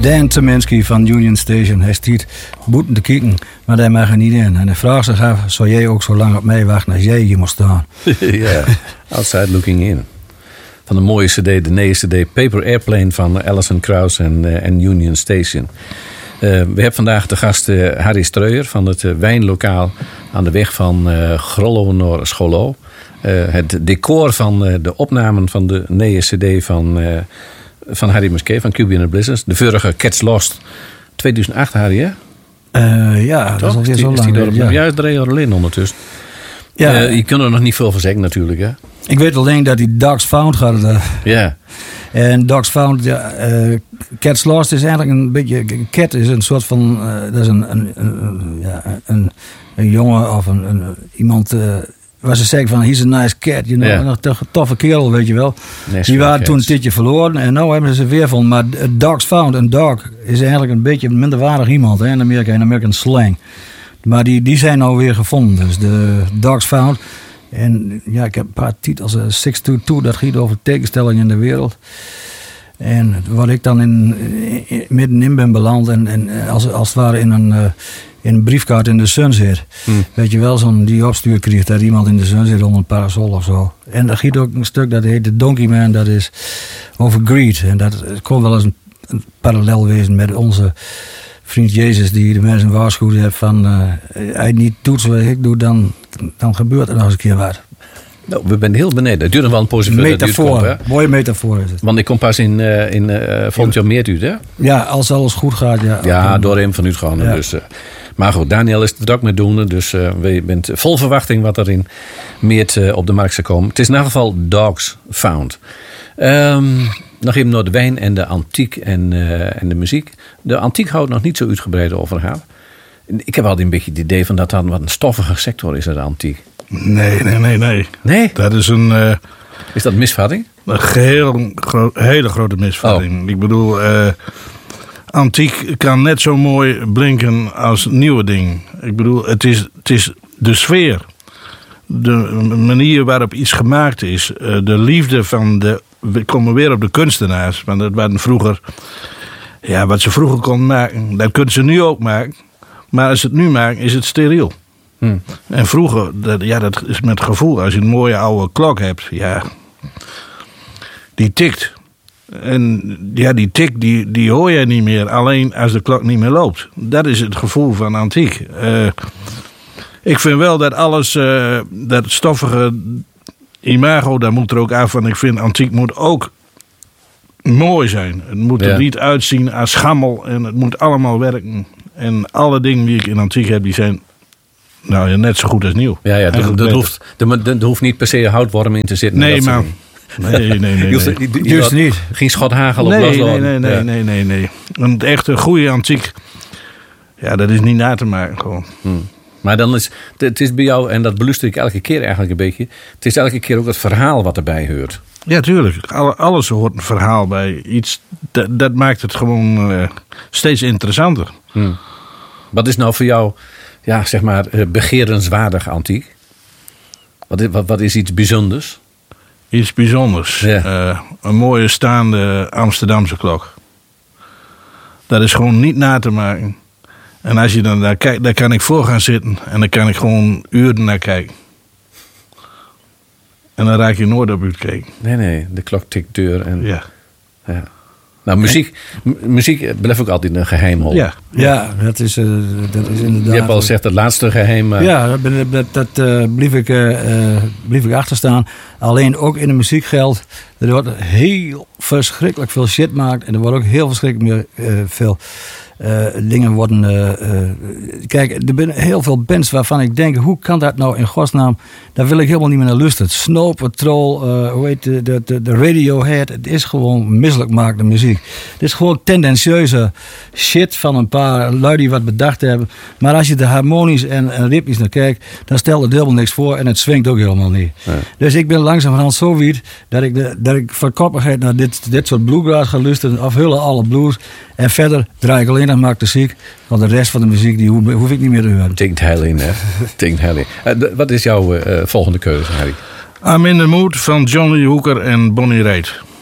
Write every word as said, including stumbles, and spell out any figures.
Dan Tyminski van Union Station. Hij stiet boeten te kijken, maar hij mag er niet in. En hij vraagt zich af, zou jij ook zo lang op mij wachten als jij hier moest staan? Ja, outside looking in. Van de mooie cd, de nieuwe cd Paper Airplane van Alison Krauss en, uh, en Union Station. Uh, we hebben vandaag de gast uh, Harry Streuer van het uh, wijnlokaal aan de weg van uh, Grollo naar Scholo. Uh, het decor van uh, de opnamen van de nieuwe cd van, uh, van Harry Musquet van Q B and the Blizzards. De vorige Cats Lost tweeduizend acht, Harry, hè? Uh, ja, Toch? dat is alweer Is zo die, lang. is die door, ja. Juist drie jaar alleen ondertussen. Ja. Uh, je kunt er nog niet veel van zeggen natuurlijk, hè? Ik weet alleen dat die Dogs Found gaat. Uh, Ja. En Dogs Found, ja, uh, Cats Lost is eigenlijk een beetje... Cat is een soort van... Uh, dat is een, een, een, ja, een, een jongen of een, een, iemand... Uh, waar ze zeggen van, he's a nice cat. You know? Ja. Een toch- toffe kerel, weet je wel. Nashville Die waren Cats. toen een tijdje verloren. En nu hebben ze weer van. Maar Dogs Found, een dog, is eigenlijk een beetje een minderwaardig iemand. Hè, in Amerika, in American slang. Maar die, die zijn nou weer gevonden. Dus de Dogs Found... En ja, ik heb een paar titels. Uh, zes twee twee, dat gaat over tegenstellingen in de wereld. En wat ik dan in, in, middenin ben beland. En, en als, als het ware in een, uh, in een briefkaart in de sun zit. Hmm. Weet je wel, zo'n die opstuur krijgt dat iemand in de sun zit onder een parasol of zo. En er gaat ook een stuk dat heet The Donkey Man. Dat is over greed. En dat kon wel eens een, een parallel wezen met onze vriend Jezus. Die de mensen waarschuwd heeft van... Uh, hij niet doet zoals ik doe, dan... dan gebeurt er nog eens een keer wat. Nou, we zijn heel beneden. Het duurt nog wel een poosje voordat het Metafoor, uitkomt, hè? mooie metafoor is het. Want ik kom pas in, uh, in uh, volgend jaar meer uit, hè? Ja, als alles goed gaat, ja. Ja, door hem vanuit gaan. Ja. Dus, uh, maar goed, Daniel is het druk met doen. Dus uh, we bent vol verwachting wat er in meer uh, op de markt zou komen. Het is in ieder geval Dogs Found. Um, nog even naar de wijn en de antiek en, uh, en de muziek. De antiek houdt nog niet zo uitgebreid over gehad. Ik heb altijd een beetje het idee van dat dat wat een stoffige sector is, de antiek. Nee, nee, nee, nee. Nee? Dat is een, uh, Is dat een misvatting? een geheel, gro- hele grote misvatting. Oh. Ik bedoel, uh, antiek kan net zo mooi blinken als nieuwe ding. Ik bedoel, het is, het is de sfeer. De manier waarop iets gemaakt is. Uh, de liefde van de... We komen weer op de kunstenaars. Want dat waren vroeger... Ja, wat ze vroeger konden maken, dat kunnen ze nu ook maken. Maar als ze het nu maken, is het steriel. Hmm. En vroeger, dat, ja, dat is met gevoel. Als je een mooie oude klok hebt, ja, die tikt. En ja, die tik, die, die hoor je niet meer. Alleen als de klok niet meer loopt. Dat is het gevoel van antiek. Uh, ik vind wel dat alles, uh, dat stoffige imago, daar moet er ook af. Want ik vind antiek moet ook mooi zijn. Het moet Ja. er niet uitzien als schammel. En het moet allemaal werken. En alle dingen die ik in antiek heb, die zijn nou, ja, net zo goed als nieuw. Ja, ja, dat, Eigenlijk dat, beter. hoeft, er, er hoeft niet per se houtworm in te zitten. Nee, dat soort man. dingen. Nee, nee, nee. nee. Je hoeft, je, je, Juist had niet. Geen schothagel op Nee, los nee, laten. nee, nee, Ja. nee, nee, nee. Een echte goede antiek, ja, dat is niet na te maken gewoon. Hmm. Maar dan is het is bij jou, en dat beluister ik elke keer eigenlijk een beetje. Het is elke keer ook het verhaal wat erbij hoort. Ja, tuurlijk. Alle- Alles hoort een verhaal bij. Iets, dat, dat maakt het gewoon uh, steeds interessanter. Hmm. Wat is nou voor jou, ja, zeg maar, eh, begerenswaardig antiek? Wat is, wat, wat is iets bijzonders? Iets bijzonders. Ja. Uh, een mooie staande Amsterdamse klok. Dat is gewoon niet na te maken. En als je dan daar kijkt, daar kan ik voor gaan zitten. En dan kan ik gewoon uren naar kijken. En dan raak je nooit op uitkijken. Nee, nee, de klok tikt deur. En, Ja. ja. Nou, muziek, m- muziek blijft ook altijd een geheimhol. Ja. Ja, dat is, uh, dat is inderdaad... Je hebt al gezegd het laatste geheim. Maar... Ja, dat, ben- dat, dat uh, blief, ik, uh, uh, blief ik achterstaan. Alleen ook in de muziek geldt. Er wordt heel verschrikkelijk veel shit gemaakt. En er wordt ook heel verschrikkelijk meer, uh, veel uh, dingen worden... Uh, uh, kijk, er zijn heel veel bands waarvan ik denk... hoe kan dat nou in godsnaam? Daar wil ik helemaal niet meer naar luisteren. Snow Patrol, uh, hoe heet de, de, de, de Radiohead. Het is gewoon misselijk gemaakte muziek. Het is gewoon tendentieuze shit van een paar lui die wat bedacht hebben. Maar als je de harmonisch en, en ritmisch naar kijkt... dan stelt het helemaal niks voor en het swingt ook helemaal niet. Nee. Dus ik ben langzamerhand zo wierd... dat ik, de, dat ik van koppigheid naar dit, dit soort bluegrass ga luisteren... afhullen alle blues. En verder draai ik alleen nog maar de muziek. Want de rest van de muziek die hoef, hoef ik niet meer te horen. Tinkt heel in, hè? Tinkt heel in. Uh, de- wat is jouw uh, volgende keuze, Harry? I'm in the Mood van Johnny Hooker en Bonnie Raitt.